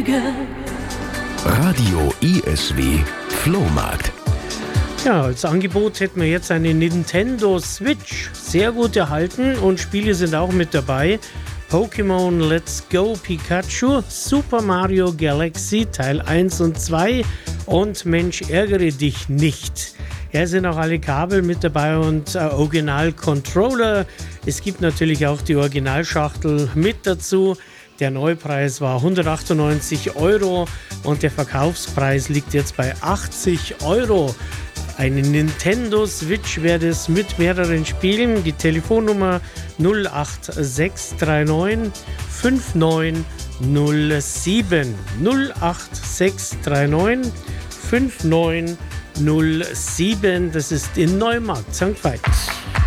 Radio ISW Flohmarkt. Ja, als Angebot hätten wir jetzt eine Nintendo Switch. Sehr gut erhalten und Spiele sind auch mit dabei. Pokémon Let's Go Pikachu, Super Mario Galaxy Teil 1 und 2 und Mensch, ärgere dich nicht. Ja, sind auch alle Kabel mit dabei und Original-Controller. Es gibt natürlich auch die Originalschachtel mit dazu. Der Neupreis war 198 € und der Verkaufspreis liegt jetzt bei 80 €. Eine Nintendo Switch wäre es mit mehreren Spielen. Die Telefonnummer 08639 5907. 08639 5907. Das ist in Neumarkt, St. Veit.